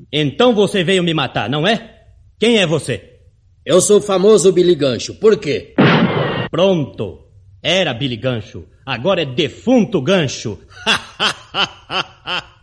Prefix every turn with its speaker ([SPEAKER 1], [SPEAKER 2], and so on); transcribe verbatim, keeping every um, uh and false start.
[SPEAKER 1] Então você veio me matar, não é? Quem é você?
[SPEAKER 2] Eu sou o famoso Billy Gancho. Por quê?
[SPEAKER 1] Pronto. Era Billy Gancho. Agora é defunto Gancho.